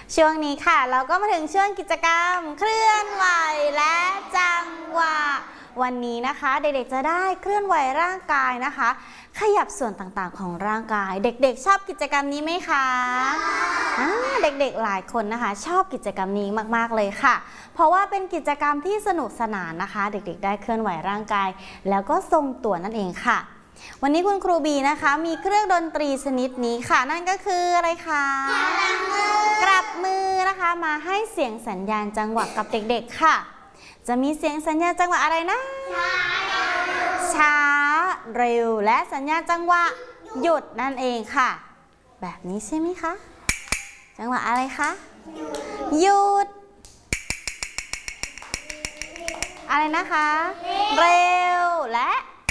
ช่วงนี้ค่ะเราก็มาถึงช่วงกิจกรรมเคลื่อนไหวและจังหวะวันนี้นะคะเด็กๆจะได้เคลื่อนไหวร่างกายนะคะขยับส่วนต่างๆของร่างกายเด็กๆชอบกิจกรรมนี้ไหมคะเด็กๆหลายคนนะคะชอบกิจกรรมนี้มากๆเลยค่ะเพราะว่าเป็นกิจกรรมที่สนุกสนานนะคะเด็กๆได้เคลื่อนไหวร่างกายแล้วก็ทรงตัวนั่นเองค่ะวันนี้คุณครูบีนะคะมีเครื่องดนตรีชนิดนี้ค่ะนั่นก็คืออะไรคะกลับมือนะคะมาให้เสียงสัญญาณจังหวะกับเด็กๆค่ะจะมีเสียงสัญญาณจังหวะอะไรนะช้าเร็วและสัญญาณจังหวะหยุดนั่นเองค่ะแบบนี้ใช่ไหมคะจังหวะอะไรคะหยุดอะไรนะคะเร็วและ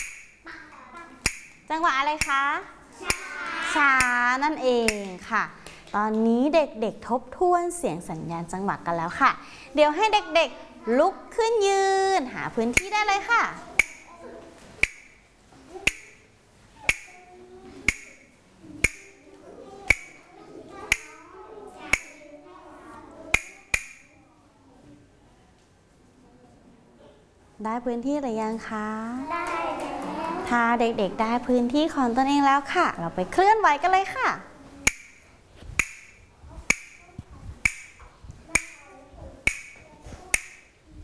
จังหวะอะไรคะช้านั่นเองค่ะตอนนี้เด็กๆทบทวนเสียงสัญญาณจังหวะกันแล้วค่ะเดี๋ยวให้เด็กๆลุกขึ้นยืนหาพื้นที่ได้เลยค่ะได้พื้นที่หรือยังคะได้ถ้าเด็กๆได้พื้นที่ของตนเองแล้วค่ะเราไปเคลื่อนไหวกันเลยค่ะ